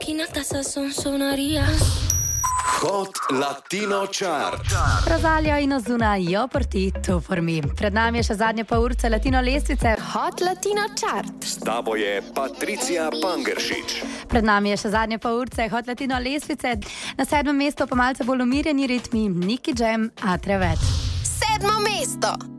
maquinata son sonorías. Hot Latino Chart. Razalja in Ozuna, jo prti, tu for me. Pred nami je še zadnja pa urca Latino lestvice. Hot Latino Chart. S tabo je Patricija Pangeršič. Pred nami je še zadnja pa urca Hot Latino lestvice. Na 7. mestu pa malce bolj umirjeni ritmi Nicky Jam, Atrevet. 7. mesto.